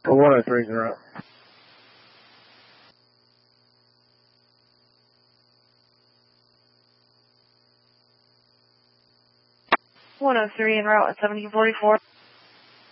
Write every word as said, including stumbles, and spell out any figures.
one oh three is en route. one oh three en route at seventeen forty-four.